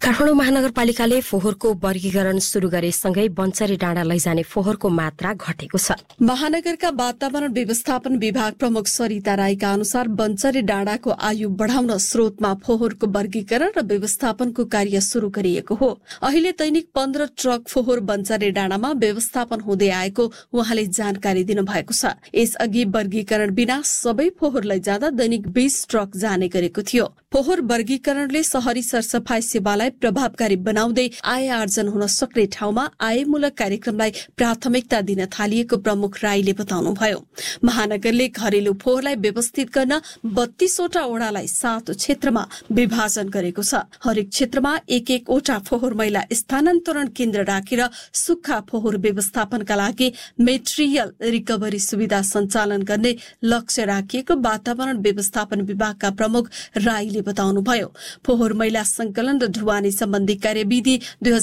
काठमाडौँ महानगरपालिकाले फोहोरको वर्गीकरण शुरू गरेसँगै बन्चरी डाँडा लैजाने फोहोरको मात्रा घटेको छ। महानगरका वातावरण व्यवस्थापन विभाग प्रमुख सरिता राईका अनुसार बन्चरी डाँडाको आयु बढ़ाउन स्रोतमा फोहोरको वर्गीकरण र व्यवस्थापनको कार्य शुरू गरिएको हो। अहिले दैनिक 15 ट्रक फोहोर बन्चरी डाँडामा व्यवस्थापन हुँदै आएको उहाँले जानकारी दिनुभएको छ। यसअघि वर्गीकरण बिना सबै फोहोर लैजाँदा दैनिक 20 ट्रक जाने गरेको थियो। फोहोर वर्गीकरणले शहरी सरसफाई सेवालाई प्रभावकारी बनाउँदै आय आर्जन हुन सक्ने ठाउँमा आयमूलक कार्यक्रमलाई प्राथमिकता दिन थालिएको प्रमुख राईले बताउनुभयो। महानगरले घरेलु फोहोरलाई व्यवस्थित गर्न 32 वटा वडालाई 7 क्षेत्रमा विभाजन गरेको छ। हरेक क्षेत्रमा एक वटा फोहोर मैला स्थानान्तरण केन्द्र राखेर सुक्खा फोहोर व्यवस्थापनका लागि मेटेरियल रिकभरी सुविधा सञ्चालन गर्ने लक्ष्य राखिएको वातावरण व्यवस्थापन विभागका प्रमुख राईले बताउनुभयो। फोहोर मैला संकलन र ढुवानी सम्बन्धी कार्यविधि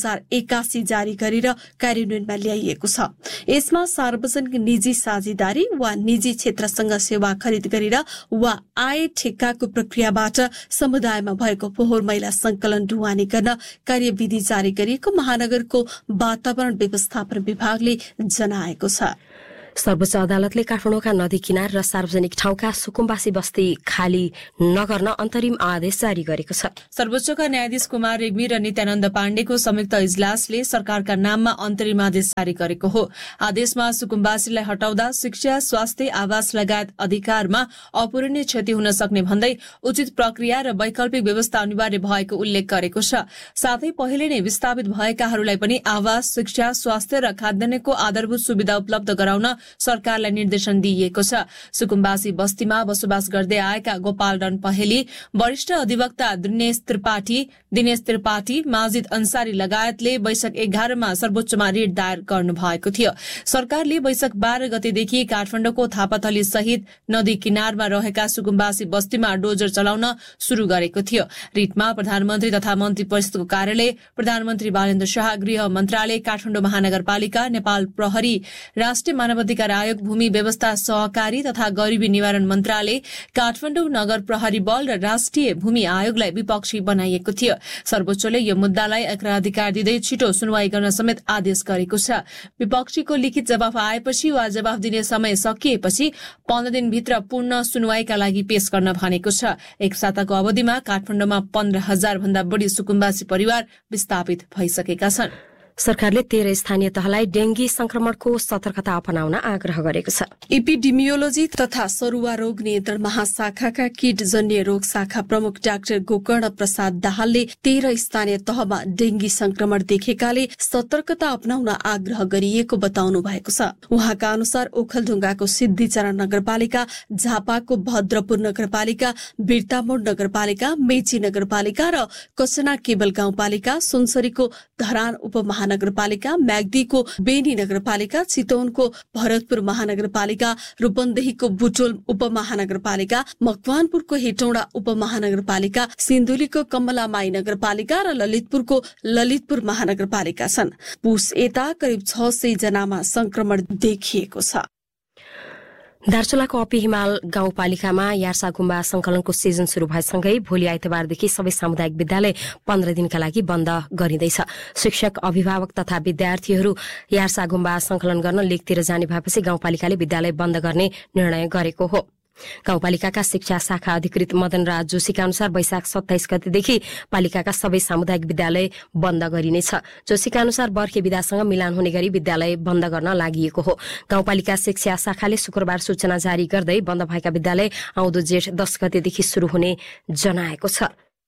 2081 जारी गरेर कार्यान्वयनमा ल्याइएको छ। यसमा सार्वजनिक निजी साझेदारी वा निजी क्षेत्रसँग सेवा खरिद गरेर वा आय ठेक्काको प्रक्रियाबाट समुदायमा भएको फोहोर मैला संकलन ढुवानी गर्न कार्यविधि जारी गरिएको महानगरको वातावरण व्यवस्थापन विभागले जनाएको छ। सर्वोच्च अदालतले काठमाडौँका नदी किनार र सार्वजनिक ठाउँका सुकुम्बासी बस्ती खाली नगर्न अन्तरिम आदेश जारी गरेको छ। सर्वोच्चका न्यायाधीश कुमार रेग्मी र नित्यानन्द पाण्डेको संयुक्त इजलासले सरकारका नाममा अन्तरिम आदेश जारी गरेको हो। आदेशमा सुकुम्बासीलाई हटाउँदा शिक्षा, स्वास्थ्य, आवास लगायत अधिकारमा अपूरणीय क्षति हुन सक्ने भन्दै उचित प्रक्रिया र वैकल्पिक व्यवस्था अनिवार्य भएको उल्लेख गरेको छ। साथै पहिले नै विस्थापित भएकाहरूलाई पनि आवास, शिक्षा, स्वास्थ्य र खाद्यान्नको आधारभूत सुविधा उपलब्ध गराउन सरकारलाई निर्देशन दिइएको छ। सुकुम्बासी बस्तीमा बसोबास गर्दै आएका गोपाल डन पहेली, वरिष्ठ अधिवक्ता दिनेश त्रिपाठी, माजिद अन्सारी लगायतले वैशाख 11 मा सर्वोच्चमा रिट दायर गर्नु भएको थियो। सरकारले वैशाख 12 गतेदेखि काठमाडौँको थापाथली सहित नदी किनारमा रहेका सुकुम्बासी बस्तीमा डोजर चलाउन शुरू गरेको थियो। रिटमा प्रधानमन्त्री तथा मन्त्री परिषदको कार्यालय, प्रधानमन्त्री बालेन्द्र शाह, गृह मन्त्रालय, काठमाडौँ महानगरपालिका, नेपाल प्रहरी, राष्ट्रिय मानवाधिकार आयोग, भूमि व्यवस्था सहकारी तथा गरिबी निवारण मन्त्रालय, काठमाडौँ नगर प्रहरी बल र राष्ट्रिय भूमि आयोगलाई विपक्षी बनाइएको थियो। सर्वोच्चले यो मुद्दालाई अग्राधिकार दिँदै छिटो सुनवाई गर्न समेत आदेश गरेको छ। विपक्षीको लिखित जवाफ आएपछि वा जवाफ दिने समय सकिएपछि 15 दिनभित्र पूर्ण सुनवाईका लागि पेश गर्न भनेको छ। एक साताको अवधिमा काठमाडौँमा 15,000 भन्दा बढ़ी सुकुम्बासी परिवार विस्थापित भइसकेका छन्। सरकारले 13 स्थानीय तहलाई डेंगी संक्रमणको सतर्कता अपनाउन आग्रह गरेको छ। एपिडेमियोलोजी तथा सरुवा रोग नियन्त्रण महाशाखाका कीटजन्य रोग शाखा प्रमुख डाक्टर गोकर्ण प्रसाद दाहालले 13 स्थानीय तहमा डेंगी संक्रमण देखेकाले सतर्कता अपनाउन आग्रह गरिएको बताउनु भएको छ। उहाँका अनुसार ओखलढुङ्गाको सिद्धिचरण नगरपालिका, झापाको भद्रपुर नगरपालिका, बिर्तामोड नगरपालिका, मेची नगरपालिका र कचना केवल गाउँपालिका, सुनसरीको धरान उपमहानगरपालिका, म्याग्दीको बेनी नगरपालिका, चितवनको भरतपुर महानगरपालिका, रूपन्देहीको बुटोल उपमहानगरपालिका, मकवानपुरको हेटौडा उपमहानगरपालिका, सिन्धुलीको कमलामाई नगरपालिका र ललितपुरको ललितपुर महानगरपालिका छन्। पुस यता करिब 600 जनामा संक्रमण देखिएको छ। दार्चुलाको अपी हिमाल गाउँपालिकामा यार्सा गुम्बा संकलनको सिजन शुरू भएसँगै भोलि आइतबारदेखि सबै सामुदायिक विद्यालय 15 दिनका लागि बन्द गरिँदैछ। शिक्षक, अभिभावक तथा विद्यार्थीहरू यार्सा गुम्बा संकलन गर्न लेकतिर जाने भएपछि गाउँपालिकाले विद्यालय बन्द गर्ने निर्णय गरेको हो। गाउँपालिकाका शिक्षा शाखा अधिकृत मदन राज जोशीका अनुसार वैशाख 27 गतेदेखि पालिकाका सबै सामुदायिक विद्यालय बन्द गरिनेछ। जोशीका अनुसार बर्खे विधासँग मिलान हुने गरी विद्यालय बन्द गर्न लागि हो। गाउँपालिका शिक्षा शाखाले शुक्रबार सूचना जारी गर्दै बन्द भएका विद्यालय आउँदो जेठ 10 गतेदेखि शुरू हुने जनाएको छ।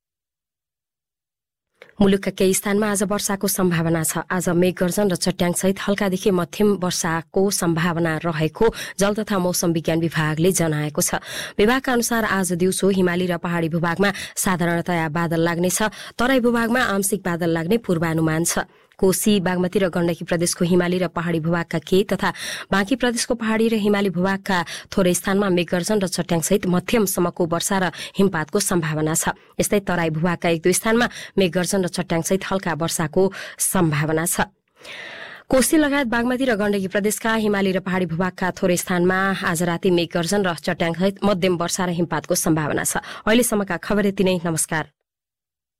मुलुकका केही स्थानमा आज वर्षाको सम्भावना छ। आज मेघगर्जन र चट्याङसहित हल्कादेखि मध्यम वर्षाको सम्भावना रहेको जल तथा मौसम विज्ञान विभागले जनाएको छ। विभागका अनुसार आज दिउँसो हिमाली र पहाड़ी भूभागमा साधारणतया बादल लाग्नेछ। तराई भूभागमा आंशिक बादल लाग्ने पूर्वानुमान छ। कोशी, बागमती र गण्डकी प्रदेशको हिमाली र पहाड़ी भूभागका केही तथा बाँकी प्रदेशको पहाड़ी र हिमाली भूभागका थोरै स्थानमा मेघगर्जन र चट्याङसहित मध्यमसम्मको वर्षा र हिमपातको सम्भावना छ। यस्तै तराई भूभागका 1-2 स्थानमा मेघगर्जन र चट्याङसहित हल्का वर्षाको सम्भावना छ। कोशी लगायत बागमती र गण्डकी प्रदेशका हिमाली र पहाड़ी भूभागका थोरै स्थानमा आज राति मेघगर्जन र चट्याङसहित मध्यम वर्षा र हिमपातको सम्भावना छ। अहिलेसम्मका खबर यति नै। नमस्कार।